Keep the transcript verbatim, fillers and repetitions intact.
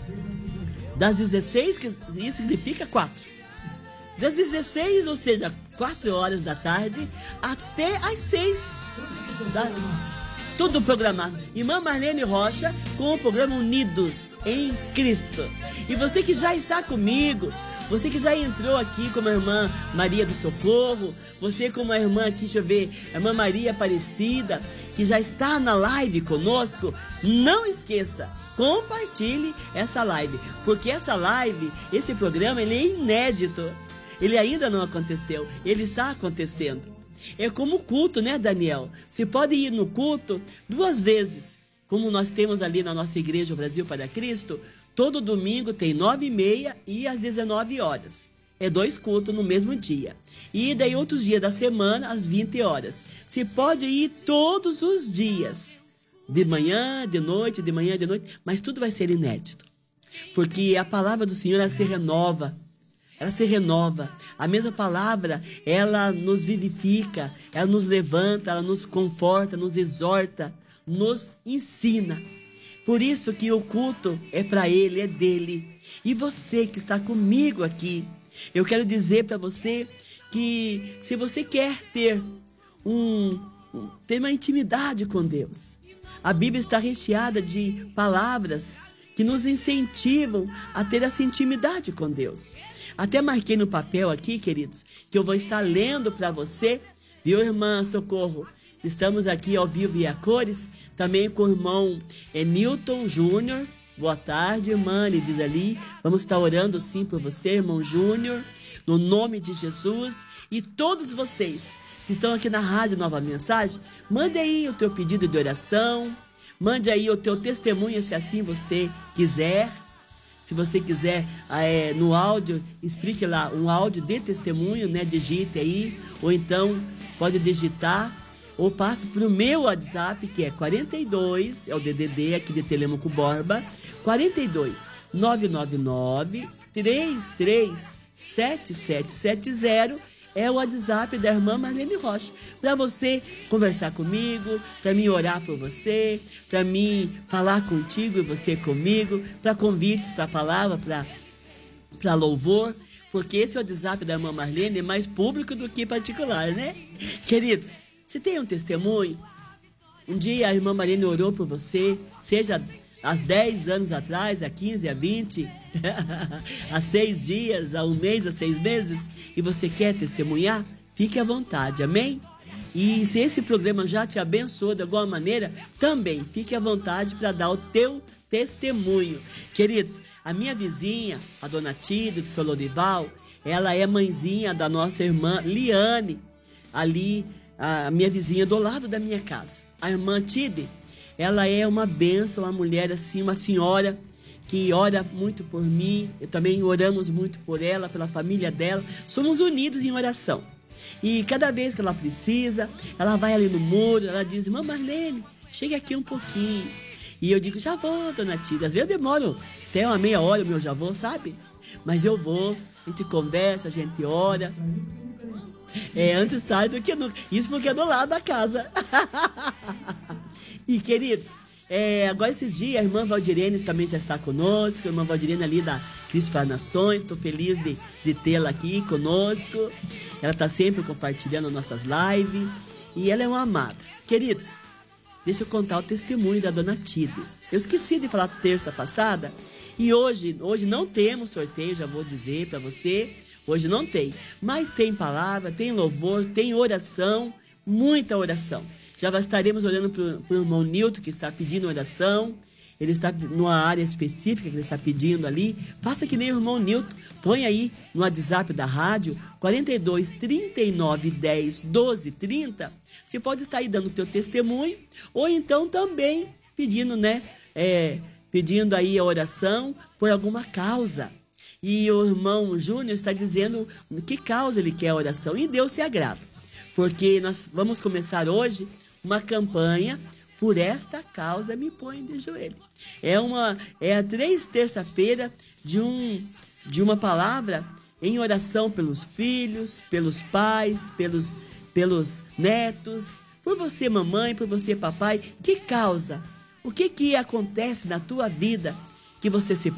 Das dezesseis, que isso significa quatro. Das dezesseis, ou seja, quatro horas da tarde, até às seis da tudo programado. Irmã Marlene Rocha com o programa Unidos em Cristo. E você que já está comigo, você que já entrou aqui como a irmã Maria do Socorro, você como a irmã aqui, deixa eu ver, a irmã Maria Aparecida, que já está na live conosco, não esqueça, compartilhe essa live, porque essa live, esse programa, ele é inédito, ele ainda não aconteceu, ele está acontecendo. É como o culto, né, Daniel? Você pode ir no culto duas vezes, como nós temos ali na nossa igreja, o Brasil para Cristo. Todo domingo tem nove e meia e às dezenove horas. É dois cultos no mesmo dia. E daí outros dias da semana, às vinte horas. Você pode ir todos os dias. De manhã, de noite, de manhã, de noite. Mas tudo vai ser inédito. Porque a palavra do Senhor, ela se renova. Ela se renova. A mesma palavra, ela nos vivifica. Ela nos levanta, ela nos conforta, nos exorta, nos ensina. Por isso que o culto é para Ele, é dele. E você que está comigo aqui, eu quero dizer para você que se você quer ter, um, ter uma intimidade com Deus, a Bíblia está recheada de palavras que nos incentivam a ter essa intimidade com Deus. Até marquei no papel aqui, queridos, que eu vou estar lendo para você, viu, irmã Socorro? Estamos aqui ao vivo e a cores, também com o irmão é, Newton Júnior. Boa tarde, irmã, ele diz ali. Vamos estar orando sim por você, irmão Júnior, no nome de Jesus. E todos vocês que estão aqui na Rádio Nova Mensagem, mande aí o teu pedido de oração, mande aí o teu testemunho, se assim você quiser. Se você quiser, é, no áudio, explique lá um áudio de testemunho, né? Digite aí, ou então pode digitar, ou passe para o meu WhatsApp, que é quarenta e dois, é o D D D aqui de Telêmaco Borba, quarenta e dois, nove nove nove, três três sete sete sete zero, é o WhatsApp da irmã Marlene Rocha, para você conversar comigo, para mim orar por você, para mim falar contigo e você comigo, para convites, para palavra, para para louvor, porque esse WhatsApp da irmã Marlene é mais público do que particular, né? Queridos, se tem um testemunho, um dia a irmã Marlene orou por você, seja há dez anos atrás, há quinze, há vinte, há seis dias, há um mês, há seis meses, e você quer testemunhar, fique à vontade, amém? E se esse programa já te abençoou de alguma maneira, também fique à vontade para dar o teu testemunho. Queridos, a minha vizinha, a dona Tida, do Solorival, ela é mãezinha da nossa irmã Liane, ali, a minha vizinha do lado da minha casa. A irmã Tide, ela é uma bênção, uma mulher assim, uma senhora que ora muito por mim. Eu também oramos muito por ela, pela família dela. Somos unidos em oração. E cada vez que ela precisa, ela vai ali no muro, ela diz, irmã Marlene, chega aqui um pouquinho. E eu digo, já vou, dona Tida. Às vezes eu demoro até uma meia hora, meu já vou, sabe? Mas eu vou, a gente conversa, a gente ora. É, antes tarde do que nunca. Isso porque é do lado da casa. E, queridos, é, agora esses dias a irmã Valdirene também já está conosco, a irmã Valdirene ali da Cristo para Nações, estou feliz de, de tê-la aqui conosco, ela está sempre compartilhando nossas lives, e ela é uma amada. Queridos, deixa eu contar o testemunho da dona Tide. Eu esqueci de falar terça passada, e hoje, hoje não temos sorteio, já vou dizer para você, hoje não tem, mas tem palavra, tem louvor, tem oração, muita oração. Já estaremos olhando para o irmão Nilton, que está pedindo oração. Ele está numa área específica que ele está pedindo ali. Faça que nem o irmão Nilton. Põe aí no WhatsApp da rádio, quarenta e dois, trinta e nove, dez, doze, trinta. Você pode estar aí dando o teu testemunho. Ou então também pedindo, né? É, pedindo aí a oração por alguma causa. E o irmão Júnior está dizendo que causa ele quer a oração. E Deus se agrada. Porque nós vamos começar hoje uma campanha, por esta causa me põe de joelho. É, uma, é a três terça-feira de, um, de uma palavra em oração pelos filhos, pelos pais, pelos, pelos netos, por você mamãe, por você papai. Que causa? O que que acontece na tua vida que você se